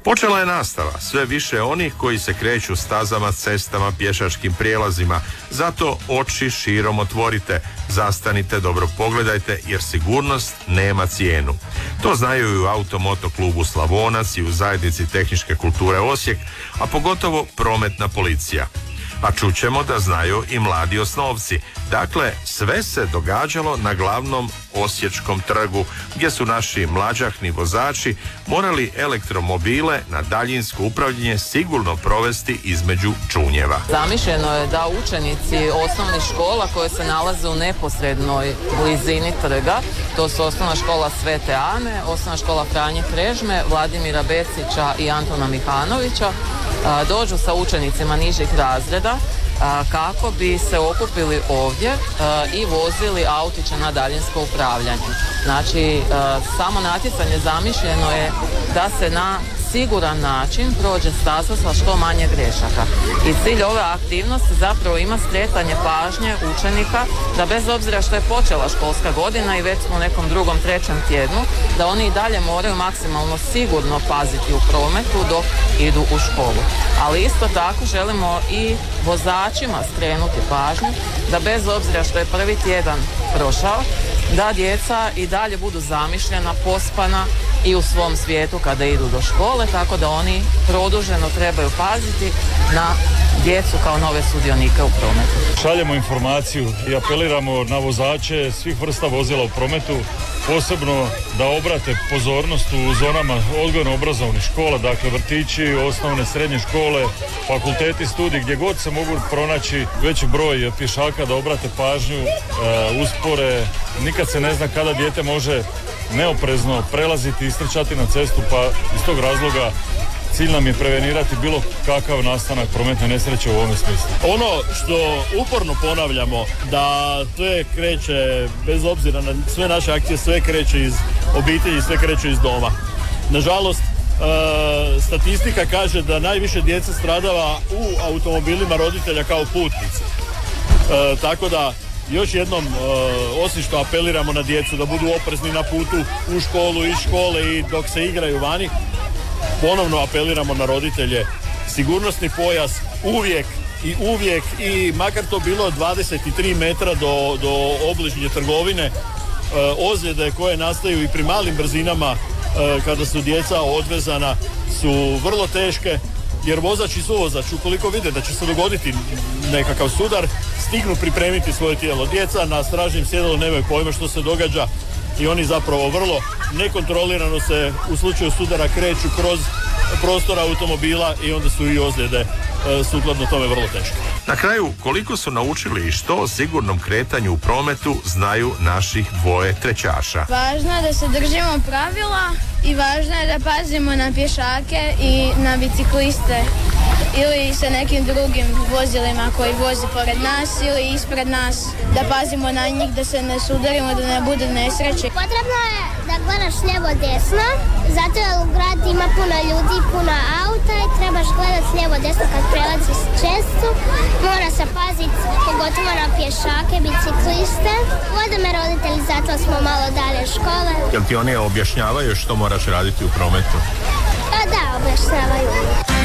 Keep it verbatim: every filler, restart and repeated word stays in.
Počela je nastava, sve više onih koji se kreću stazama, cestama, pješačkim prijelazima. Zato oči širom otvorite, zastanite, dobro pogledajte jer sigurnost nema cijenu. To znaju i u Automoto klubu Slavonac i u zajednici tehničke kulture Osijek, a pogotovo prometna policija. A čućemo da znaju i mladi osnovci. Dakle, sve se događalo na glavnom Osječkom trgu, gdje su naši mlađahni vozači morali elektromobile na daljinsko upravljanje sigurno provesti između čunjeva. Zamišljeno je da učenici osnovnih škola koje se nalaze u neposrednoj blizini trga, to su osnovna škola Svete Ane, osnovna škola Franje Krežme, Vladimira Besića i Antona Mihanovića, dođu sa učenicima nižih razreda kako bi se okupili ovdje i vozili autiće na daljinsko upravljanje. Znači, samo natjecanje zamišljeno je da se na siguran način prođe staza sa što manje grešaka. I cilj ove aktivnosti zapravo ima skretanje pažnje učenika da bez obzira što je počela školska godina i već smo u nekom drugom, trećem tjednu, da oni i dalje moraju maksimalno sigurno paziti u prometu dok idu u školu. Ali isto tako želimo i vozačima skrenuti pažnju da bez obzira što je prvi tjedan prošao, da djeca i dalje budu zamišljena, pospana i u svom svijetu kada idu do škole, tako da oni produženo trebaju paziti na djecu kao nove sudionike u prometu. Šaljemo informaciju i apeliramo na vozače svih vrsta vozila u prometu, posebno da obrate pozornost u zonama odgojno-obrazovnih škola, dakle vrtići, osnovne, srednje škole, fakulteti, studiji, gdje god se mogu pronaći veći broj pješaka, da obrate pažnju, e, uspore. Nikad se ne zna kada dijete može neoprezno prelaziti i istrčati na cestu, pa iz tog razloga cilj nam je prevenirati bilo kakav nastanak prometne nesreće u ovome smislu. Ono što uporno ponavljamo, da sve kreće, bez obzira na sve naše akcije, sve kreće iz obitelji, sve kreće iz doma. Nažalost, e, statistika kaže da najviše djece stradava u automobilima roditelja kao putnici. E, tako da još jednom, e, osim što apeliramo na djecu da budu oprezni na putu u školu, iz škole i dok se igraju vani, ponovno apeliramo na roditelje. Sigurnosni pojas uvijek i uvijek i makar to bilo dvadeset tri metra do, do obližnje trgovine, e, ozljede koje nastaju i pri malim brzinama e, kada su djeca odvezana su vrlo teške, jer vozač i suvozač ukoliko vide da će se dogoditi nekakav sudar, stignu pripremiti svoje tijelo. Djeca na stražnjem sjedalu nemaju pojma što se događa i oni zapravo vrlo nekontrolirano se u slučaju sudara kreću kroz prostor automobila i onda su i ozljede e, sukladno tome vrlo teške. Na kraju, koliko su naučili i što o sigurnom kretanju u prometu znaju naših dvoje trećaša. Važno je da se držimo pravila i važno je da pazimo na pješake i na bicikliste ili sa nekim drugim vozilima koji vozi pored nas ili ispred nas, da pazimo na njih, da se ne sudarimo, da ne bude nesreće. Potrebno je da gledaš lijevo desno, zato jer u grad ima puno ljudi, puno auta i trebaš gledat lijevo desno kad prelaziš cestu. Mora se paziti pogotovo na pješake, bicikliste. Vode me roditelji, zato smo malo dalje škole. Jel ti oni objašnjavaju što moraš raditi u prometu? A da, objašnjavaju.